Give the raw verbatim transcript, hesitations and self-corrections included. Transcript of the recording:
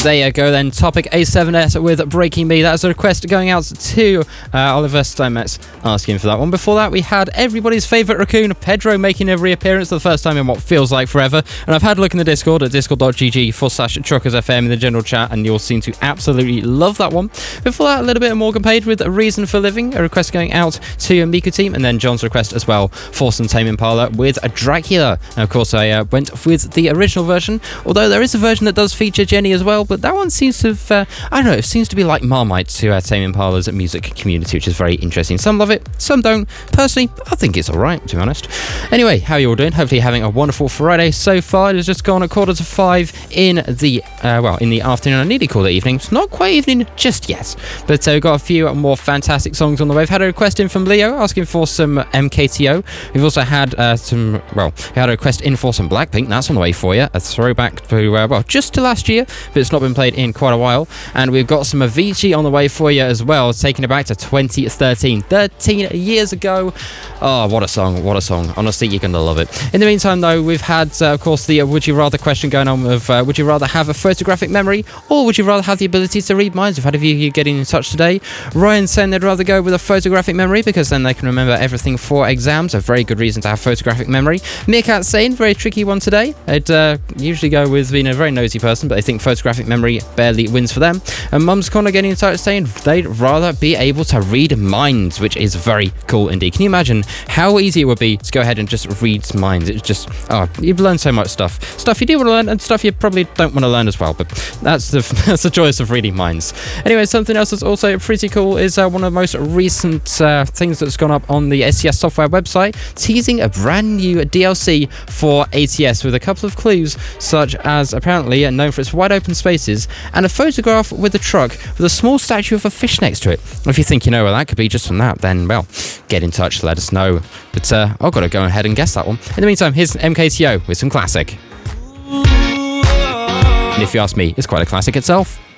There you go then, Topic A seven S with Breaking Me. That's a request going out to uh, Oliver Steinmetz asking for that one. Before that, we had everybody's favourite raccoon, Pedro, making a reappearance for the first time in what feels like forever. And I've had a look in the Discord at discord.gg forward slash truckersfm in the general chat, and you'll seem to absolutely love that one. Before that, a little bit of Morgan Page with A Reason for Living, a request going out to Miku Team, and then John's request as well for some Tame Impala with a Dracula. And of course, I uh, went with the original version, although there is a version that does feature Jenny as well, but that one seems to have, uh, I don't know, it seems to be like Marmite to uh, Tame Impala's music community, which is very interesting. Some love it, some don't. Personally, I think it's alright, to be honest. Anyway, how are you all doing? Hopefully you're having a wonderful Friday so far. It has just gone a quarter to five in the, uh, well, in the afternoon. I nearly call it evening. It's not quite evening just yet, but uh, we've got a few more fantastic songs on the way. We've had a request in from Leo asking for some M K T O. We've also had uh, some, well, we had a request in for some Blackpink. That's on the way for you. A throwback to, uh, well, just to last year, but it's not been played in quite a while. And we've got some Avicii on the way for you as well, taking it back to twenty thirteen, thirteen years ago. Oh, what a song, what a song. Honestly, you're going to love it. In the meantime, though, we've had, uh, of course, the uh, would you rather question going on of uh, would you rather have a photographic memory or would you rather have the ability to read minds? We've had a few of you getting in touch today. Ryan saying they'd rather go with a photographic memory because then they can remember everything for exams. A very good reason to have photographic memory. Meerkat saying, very tricky one today. I'd uh, usually go with being a very nosy person, but I think photographic memory barely wins for them. And Mum's Corner getting in touch saying they'd rather be able to read minds, which is very cool indeed. Can you imagine how easy it would be to go ahead and just read minds? It's just, oh, you've learned so much stuff. Stuff you do want to learn and stuff you probably don't want to learn as well, but that's the that's the choice of reading minds. Anyway, something else that's also pretty cool is uh, one of the most recent uh, things that's gone up on the A T S software website, teasing a brand new D L C for A T S with a couple of clues, such as apparently known for its wide open spaces and a photograph with a truck with a small statue of a fish next to it. If you think you know where that could be just from that, then, well, get in touch, let us know. But uh, I've got to go ahead and guess that one. In the meantime, here's M K T O with some classic. And if you ask me, it's quite a classic itself.